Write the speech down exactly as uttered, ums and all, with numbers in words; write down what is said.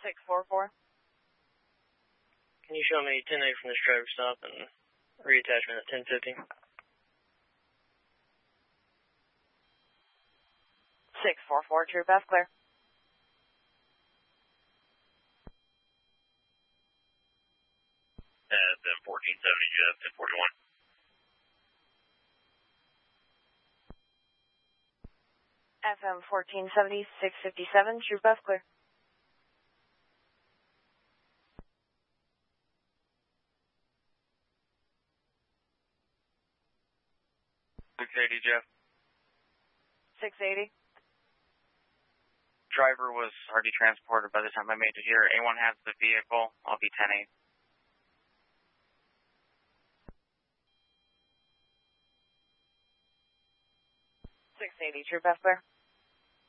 six four four. Can you show me ten eight from this driver stop and reattachment at ten fifty? six four four, True F, clear. Uh, then fourteen seventy, Jeff, ten forty-one. F M fourteen seventy, six fifty-seven, True F, clear. six eighty, Jeff. six eighty. Driver was already transported by the time I made it here. A one has the vehicle. I'll be ten eight. six eighty, True F, clear.